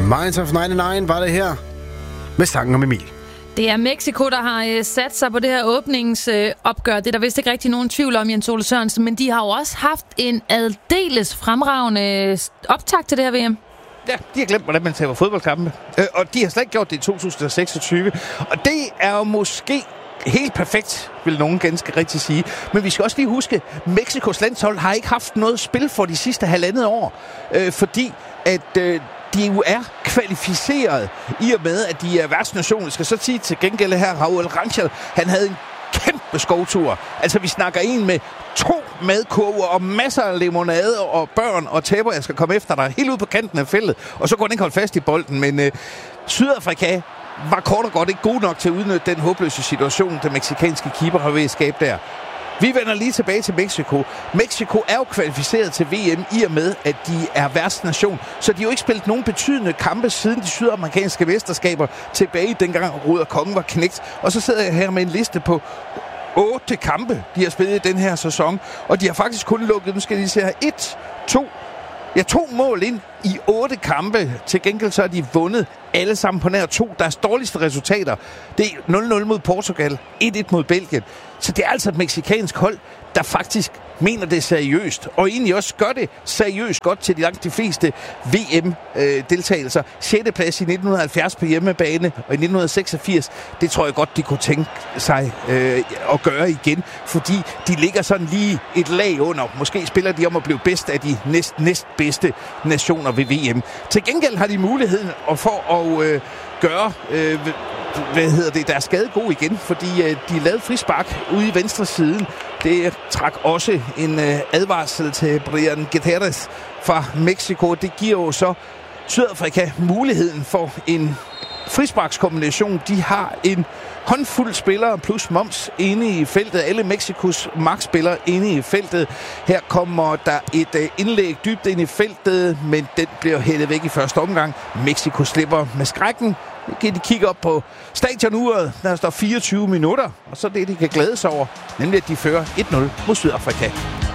Minds of 99 var det her med sangen om Emil. Det er Mexico, der har sat sig på det her åbningsopgør. Det er der vist ikke rigtig nogen tvivl om, Jens Ole Sørensen. Men de har jo også haft en aldeles fremragende optakt til det her VM. Ja, de har glemt, hvordan man taber fodboldkampe. Og de har slet ikke gjort det i 2026. Og det er jo måske helt perfekt, vil nogen ganske rigtig sige. Men vi skal også lige huske, Mexikos landshold har ikke haft noget spil for de sidste halvandet år. Fordi at de jo er kvalificeret i og med, at de er værtsnation. Jeg skal så sige til gengæld her, Raúl Rangel, han havde en kæmpe skovtur. Altså, vi snakker en med 2 madkurver og masser af limonade og børn og tæpper. Jeg skal komme efter dig helt ud på kanten af feltet. Og så kunne han ikke holde fast i bolden. Men Sydafrika var kort og godt ikke god nok til at udnytte den håbløse situation, den mexikanske keeper har ved at skabe der. Vi vender lige tilbage til Mexico. Mexico er jo kvalificeret til VM i og med, at de er værtsnation. Så de har jo ikke spillet nogen betydende kampe siden de sydamerikanske mesterskaber tilbage, dengang Ruder Kongen var knægt. Og så sidder jeg her med en liste på 8 kampe, de har spillet i den her sæson. Og de har faktisk kun lukket, nu skal jeg lige se her, 2 mål ind i 8 kampe. Til gengæld så har de vundet alle sammen på nær 2. Deres dårligste resultater, det er 0-0 mod Portugal, 1-1 mod Belgien. Så det er altså et mexikansk hold, der faktisk mener det seriøst, og egentlig også gør det seriøst godt til de langt de fleste VM-deltagelser. 6. plads i 1970 på hjemmebane, og i 1986, det tror jeg godt, de kunne tænke sig at gøre igen, fordi de ligger sådan lige et lag under. Måske spiller de om at blive bedst af de næstbedste nationer ved VM. Til gengæld har de muligheden for at gøre deres skade god igen, fordi de lavede frispark ude i venstre siden. Det trak også en advarsel til Brian Gutierrez fra Mexico. Det giver jo så Sydafrika muligheden for en frisparkskombination. De har en håndfuld spillere plus Moms inde i feltet. Alle Mexikos markspillere inde i feltet. Her kommer der et indlæg dybt ind i feltet, men den bliver hældet væk i første omgang. Mexico slipper med skrækken. De kigger op på stadionuret, der står 24 minutter, og så det, de kan glæde sig over, nemlig at de fører 1-0 mod Sydafrika.